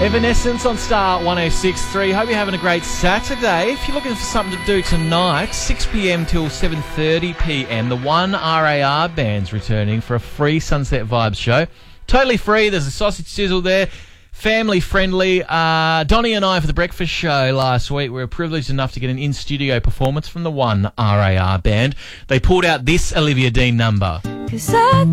Evanescence on Star 106.3. Hope you're having a great Saturday. If you're looking for something to do tonight, 6 p.m. till 7:30 p.m, the One RAR Band's returning for a free Sunset Vibes show. Totally free. There's a sausage sizzle there. Family friendly. Donnie and I for the breakfast show last week, we were privileged enough to get an in-studio performance from the One RAR Band. They pulled out this Olivia Dean number. 'Cause I